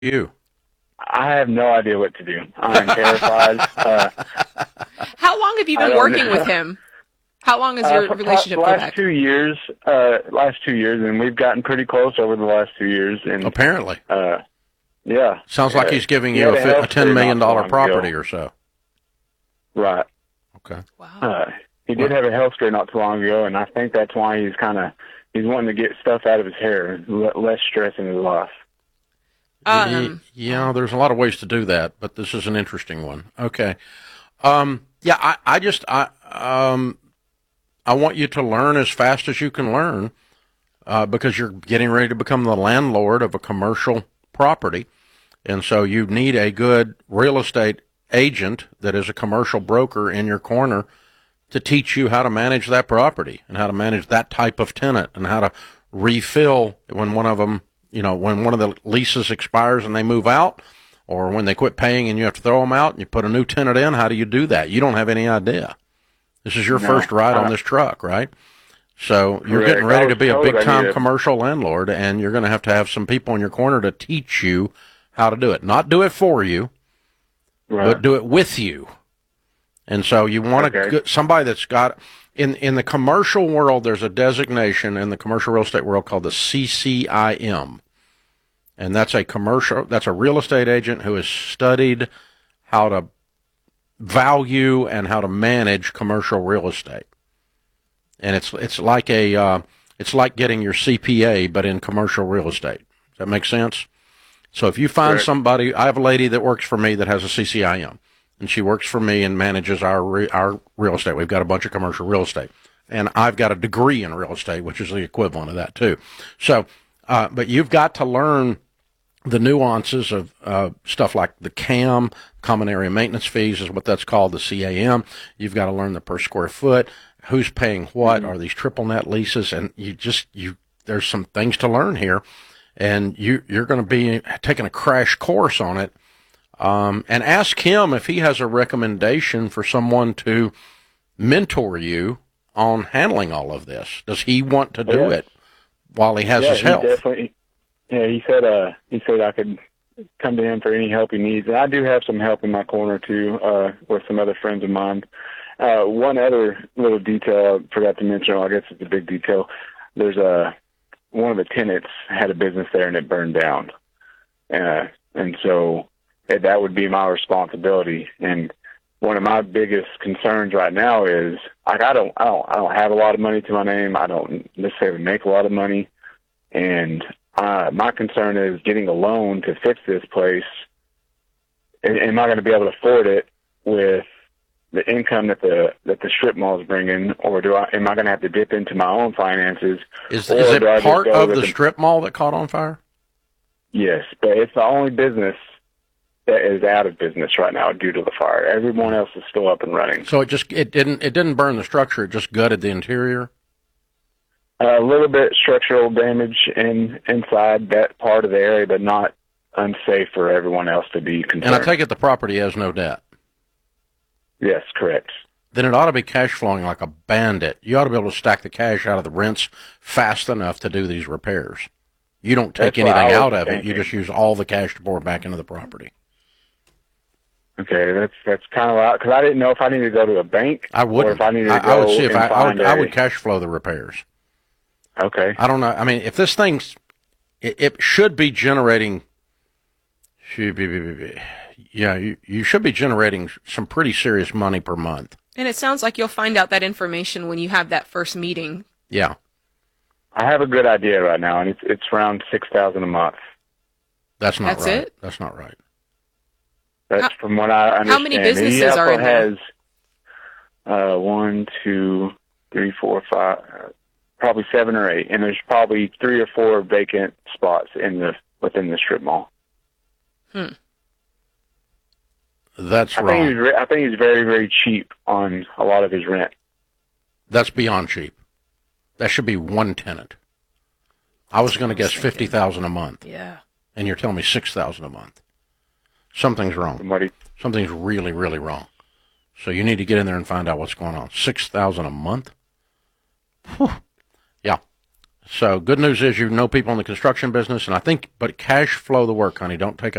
you? I have no idea what to do. I'm terrified. How long have you been working with him? How long has your relationship go back? Last 2 years, and we've gotten pretty close over the last 2 years. And Apparently. Yeah. Sounds like he's giving you a $10 million property or so. Right. Okay. Wow. He did have a health scare not too long ago, and I think that's why he's wanting to get stuff out of his hair, less stress in his life. Yeah, there's a lot of ways to do that, but this is an interesting one. Okay. Yeah, I want you to learn as fast as you can learn, because you're getting ready to become the landlord of a commercial property. And so you need a good real estate agent that is a commercial broker in your corner to teach you how to manage that property and how to manage that type of tenant and how to refill when one of them, when one of the leases expires and they move out, or when they quit paying and you have to throw them out and you put a new tenant in. How do you do that? You don't have any idea. This is your first ride on this truck, right? So you're getting ready to be a big-time commercial landlord, and you're going to have some people in your corner to teach you how to do it. Not do it for you, but do it with you. And so you want somebody that's got, in the commercial world, there's a designation in the commercial real estate world called the CCIM. And that's a real estate agent who has studied how to value and how to manage commercial real estate. And it's like getting your CPA, but in commercial real estate. Does that make sense? So if you find somebody, I have a lady that works for me that has a CCIM, and she works for me and manages our real estate. We've got a bunch of commercial real estate, and I've got a degree in real estate, which is the equivalent of that too. So, but you've got to learn the nuances of stuff like the CAM, common area maintenance fees is what that's called, the CAM. You've got to learn the per square foot, who's paying what, are these triple net leases, and there's some things to learn here, and you're going to be taking a crash course on it, and ask him if he has a recommendation for someone to mentor you on handling all of this. Does he want to do it while he has his health? Definitely. Yeah, he said I could come to him for any help he needs. And I do have some help in my corner, too, with some other friends of mine. One other little detail I forgot to mention, I guess it's a big detail. There's one of the tenants had a business there, and it burned down. And so that would be my responsibility. And one of my biggest concerns right now is, like, I don't have a lot of money to my name. I don't necessarily make a lot of money. And my concern is getting a loan to fix this place. Am I going to be able to afford it with the income that the strip mall is bringing, or am I going to have to dip into my own finances? Is it part of the strip mall that caught on fire? Yes, but it's the only business that is out of business right now due to the fire. Everyone else is still up and running. So it didn't burn the structure; it just gutted the interior. A little bit structural damage inside that part of the area, but not unsafe for everyone else to be concerned. And I take it the property has no debt. Yes, correct. Then it ought to be cash flowing like a bandit. You ought to be able to stack the cash out of the rents fast enough to do these repairs. You don't take anything out of it. You just use all the cash to pour back into the property. Okay, that's kind of loud, because I didn't know if I needed to go to a bank. I wouldn't. Or if I needed to I would see if I would cash flow the repairs. Okay. I don't know. I mean, if this thing's, it should be generating. Yeah, you should be generating some pretty serious money per month. And it sounds like you'll find out that information when you have that first meeting. Yeah. I have a good idea right now, and it's around $6,000 a month. That's not right. That's it? That's not right. That's from what I understand. How many businesses are in there? He also has 1, 2, 3, 4, 5, probably 7 or 8, and there's probably 3 or 4 vacant spots within the strip mall. That's wrong. I think he's very, very cheap on a lot of his rent. That's beyond cheap. That should be one tenant. I was going to guess $50,000 a month. Yeah. And you're telling me $6,000 a month. Something's wrong. Something's really, really wrong. So you need to get in there and find out what's going on. $6,000 a month? Whew. Yeah. So good news is you know people in the construction business, and I think, but cash flow the work, honey. Don't take